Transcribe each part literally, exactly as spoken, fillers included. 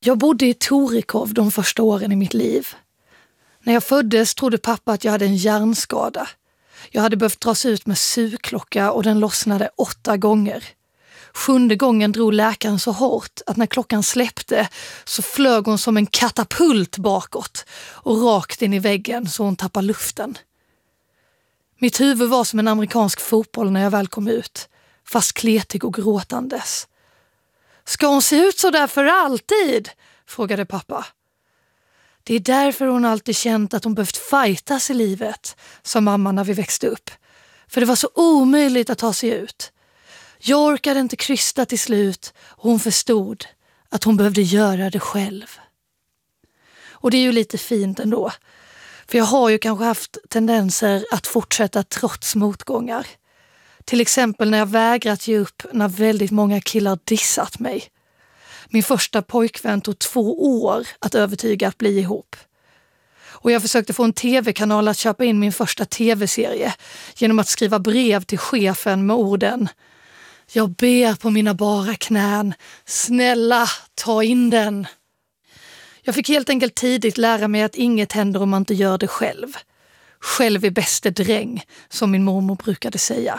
Jag bodde i Torekov de första åren i mitt liv. När jag föddes trodde pappa att jag hade en hjärnskada. Jag hade behövt dras ut med sugklocka och den lossnade åtta gånger. Sjunde gången drog läkaren så hårt att när klockan släppte så flög hon som en katapult bakåt och rakt in i väggen så hon tappade luften. Mitt huvud var som en amerikansk fotboll när jag väl kom ut, fast kletig och gråtandes. Ska hon se ut så där för alltid? Frågade pappa. Det är därför hon alltid känt att hon behövt fightas i livet, sa mamma när vi växte upp. För det var så omöjligt att ta sig ut. Jag orkade inte krysta till slut och hon förstod att hon behövde göra det själv. Och det är ju lite fint ändå. För jag har ju kanske haft tendenser att fortsätta trots motgångar. Till exempel när jag vägrat ge upp när väldigt många killar dissat mig. Min första pojkvän tog två år att övertyga att bli ihop. Och jag försökte få en tv-kanal att köpa in min första tv-serie genom att skriva brev till chefen med orden: jag ber på mina bara knän, snälla ta in den. Jag fick helt enkelt tidigt lära mig att inget händer om man inte gör det själv. Själv är bäste dräng, som min mormor brukade säga.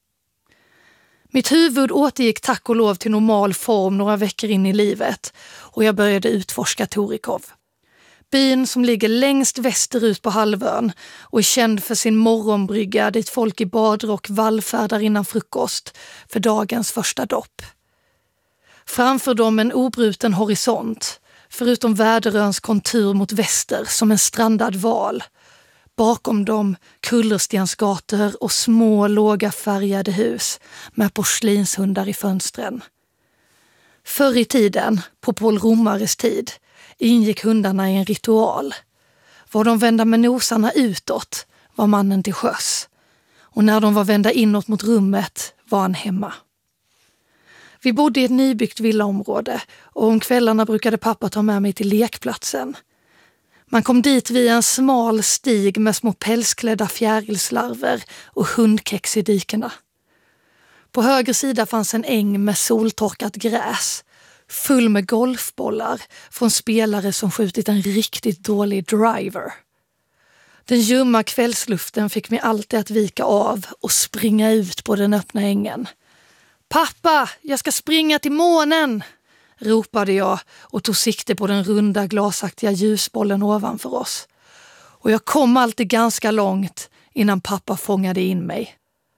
Mitt huvud återgick tack och lov till normal form några veckor in i livet och jag började utforska Torekov. Byn som ligger längst västerut på halvön och är känd för sin morgonbrygga dit folk i badrock vallfärdar innan frukost för dagens första dopp. Framför dem en obruten horisont, förutom Väderöns kontur mot väster som en strandad val. Bakom dem kullerstensgator och små låga färgade hus med porslinshundar i fönstren. Förr i tiden, på Paul Romares tid, ingick hundarna i en ritual. Var de vända med nosarna utåt var mannen till sjöss. Och när de var vända inåt mot rummet var han hemma. Vi bodde i ett nybyggt villaområde och om kvällarna brukade pappa ta med mig till lekplatsen. Man kom dit via en smal stig med små pälsklädda fjärilslarver och hundkex i dikena. På höger sida fanns en äng med soltorkat gräs, full med golfbollar från spelare som skjutit en riktigt dålig driver. Den ljumma kvällsluften fick mig alltid att vika av och springa ut på den öppna ängen. Pappa, jag ska springa till månen! Ropade jag och tog sikte på den runda glasaktiga ljusbollen ovanför oss. Och jag kom alltid ganska långt innan pappa fångade in mig.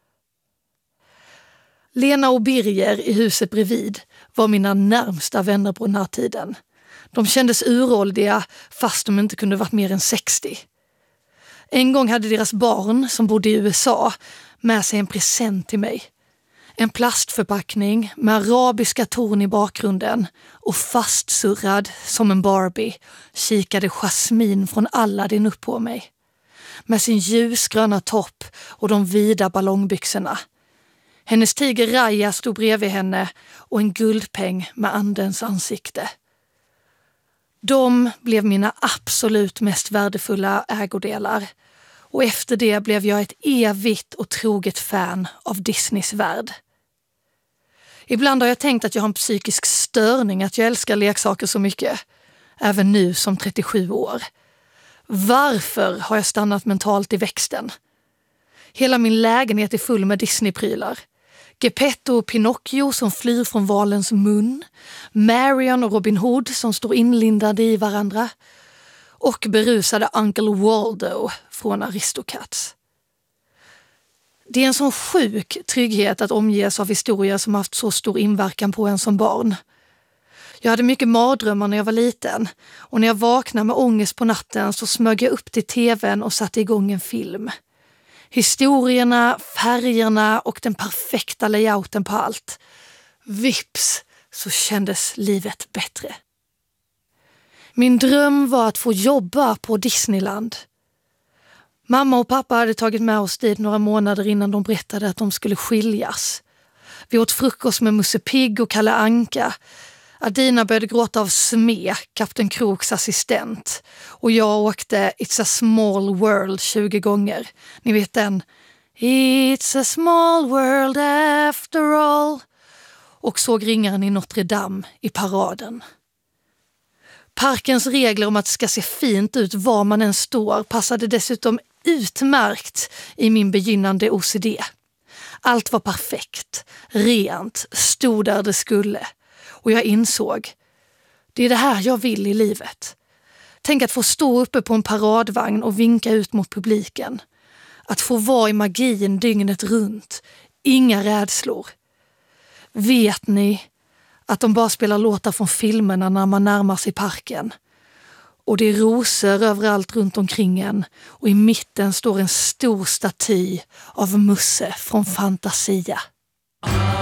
Lena och Birger i huset bredvid var mina närmsta vänner på den här tiden. De kändes uråldriga fast de inte kunde varit mer än sextio. En gång hade deras barn som bodde i U S A med sig en present till mig. En plastförpackning med arabiska torn i bakgrunden och fastsurrad som en Barbie kikade Jasmine från Aladdin upp på mig. Med sin ljusgröna topp och de vida ballongbyxorna. Hennes tiger Raya stod bredvid henne och en guldpeng med andens ansikte. De blev mina absolut mest värdefulla ägodelar. Och efter det blev jag ett evigt och troget fan av Disneys värld. Ibland har jag tänkt att jag har en psykisk störning att jag älskar leksaker så mycket. Även nu som trettiosju år. Varför har jag stannat mentalt i växten? Hela min lägenhet är full med Disney-prylar. Geppetto och Pinocchio som flyr från valens mun. Marion och Robin Hood som står inlindade i varandra. Och berusade Uncle Waldo från Aristocats. Det är en sån sjuk trygghet att omges av historier som haft så stor inverkan på en som barn. Jag hade mycket mardrömmar när jag var liten och när jag vaknade med ångest på natten så smög jag upp till tvn och satte igång en film. Historierna, färgerna och den perfekta layouten på allt. Vips så kändes livet bättre. Min dröm var att få jobba på Disneyland. Mamma och pappa hade tagit med oss dit några månader innan de berättade att de skulle skiljas. Vi åt frukost med Musse Pigg och Kalle Anka. Adina började gråta av Sme, Kapten Kroks assistent. Och jag åkte It's a small world tjugo gånger. Ni vet den. It's a small world after all. Och såg ringaren i Notre Dame i paraden. Parkens regler om att det ska se fint ut var man än står passade dessutom utmärkt i min begynnande O C D. Allt var perfekt, rent, stod där det skulle. Och jag insåg, det är det här jag vill i livet. Tänk att få stå uppe på en paradvagn och vinka ut mot publiken. Att få vara i magin dygnet runt. Inga rädslor. Vet ni att de bara spelar låtar från filmerna när man närmar sig parken? Och det är rosor överallt runt omkring en och i mitten står en stor staty av Musse från Fantasia.